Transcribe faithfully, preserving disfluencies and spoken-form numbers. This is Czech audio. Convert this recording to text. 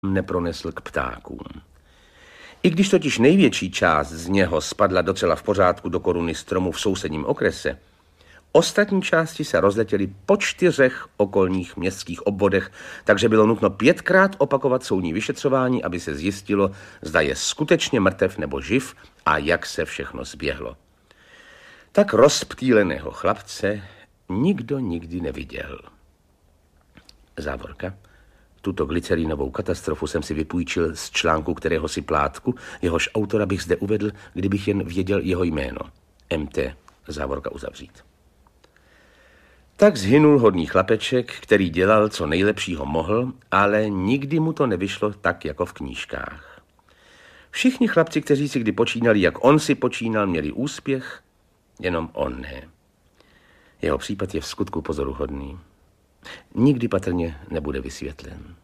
nepronesl k ptákům. I když totiž největší část z něho spadla docela v pořádku do koruny stromu v sousedním okrese, ostatní části se rozletěly po čtyřech okolních městských obvodech, takže bylo nutno pětkrát opakovat soudní vyšetřování, aby se zjistilo, zda je skutečně mrtev nebo živ a jak se všechno zběhlo. Tak rozptýleného chlapce nikdo nikdy neviděl. Závorka. Tuto glycerinovou katastrofu jsem si vypůjčil z článku kterého si plátku, jehož autora bych zde uvedl, kdybych jen věděl jeho jméno. M T. Závorka uzavřít. Tak zhynul hodný chlapeček, který dělal, co nejlepšího mohl, ale nikdy mu to nevyšlo tak, jako v knížkách. Všichni chlapci, kteří si kdy počínali, jak on si počínal, měli úspěch, jenom on ne. Jeho případ je v skutku pozoruhodný. Nikdy patrně nebude vysvětlen.